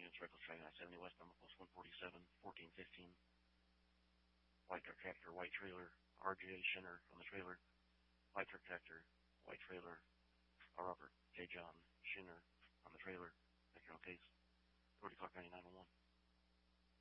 units, Reckless Driving I-70 westbound post 147, 1415. White truck tractor, white trailer, RJ Shinner on the trailer. White truck tractor, white trailer, Robert J. John Shinner on the trailer. Back your own case. 40 clock 9901.